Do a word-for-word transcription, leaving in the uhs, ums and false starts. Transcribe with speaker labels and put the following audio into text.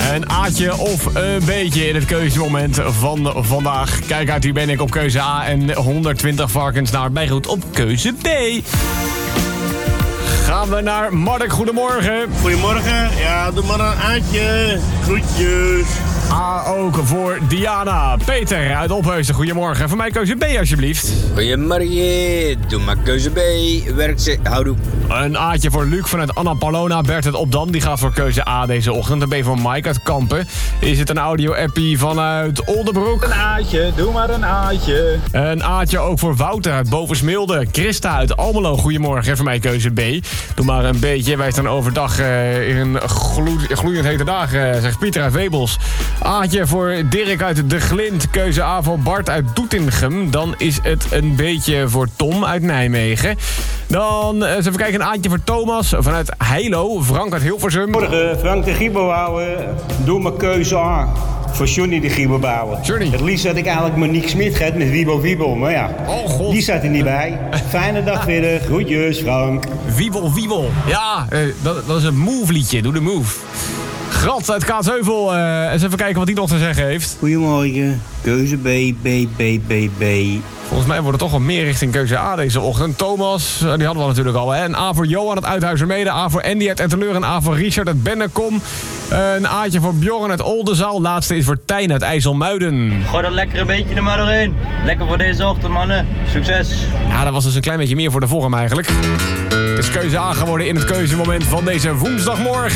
Speaker 1: Een A'tje of een beetje in het keuzemoment van vandaag. Kijk uit, hier ben ik op keuze A en honderdtwintig varkens naar bijgoed op keuze B. Gaan we naar Mark. Goedemorgen.
Speaker 2: Goedemorgen. Ja, doe maar een A'tje. Groetjes.
Speaker 1: A ook voor Diana. Peter uit Opheusden. Goedemorgen. Voor mij keuze B alsjeblieft.
Speaker 3: Goedemorgen. Doe maar keuze B. Werkt ze. Houdoe.
Speaker 1: Een A'tje voor Luc vanuit Anna Paulona. Bert uit Opdam. Die gaat voor keuze A deze ochtend. Een B voor Mike uit Kampen. Is het een audio-appie vanuit Oldenbroek?
Speaker 4: Een A'tje. Doe maar een A'tje.
Speaker 1: Een A'tje ook voor Wouter uit Bovensmilde. Christa uit Almelo. Goedemorgen. Voor mij keuze B. Doe maar een beetje. Wij staan overdag uh, in gloe- gloeiend hete dagen. Uh, zegt Pieter uit Webels. A'tje voor Dirk uit De Glint. Keuze A voor Bart uit Doetinchem. Dan is het een beetje voor Tom uit Nijmegen. Dan eens even kijken, een A'tje voor Thomas vanuit Heilo. Frank uit Hilversum.
Speaker 5: Morgen, Frank de Giebelbouwer. Doe maar keuze A. Voor Johnny de Giebelbouwer.
Speaker 1: Johnny.
Speaker 5: Het liefst had ik eigenlijk Monique Smit gehad met Wiebel Wiebel. Maar ja,
Speaker 1: Oh, God.
Speaker 5: die zat er niet bij. Fijne dag verder. Groetjes, Frank.
Speaker 1: Wiebel, wiebel. Ja, uh, dat, dat is een move liedje. Doe de move. Grat uit Kaatsheuvel. Uh, eens even kijken wat hij nog te zeggen heeft.
Speaker 5: Goedemorgen. Keuze B, B, B, B, B.
Speaker 1: Volgens mij wordt het toch wel meer richting keuze A deze ochtend. Thomas, uh, die hadden we natuurlijk al. Hè? Een A voor Johan uit Uithuizermede. A voor Andy uit Enteleur. Een A voor Richard uit Bennekom. Uh, een A'tje voor Bjorn uit Oldenzaal. Laatste is voor Tijn uit IJsselmuiden.
Speaker 6: Gooi dat lekkere beetje er maar doorheen. Lekker voor deze ochtend, mannen. Succes.
Speaker 1: Ja, dat was dus een klein beetje meer voor de vorm eigenlijk. Het is keuze A geworden in het keuzemoment van deze woensdagmorgen.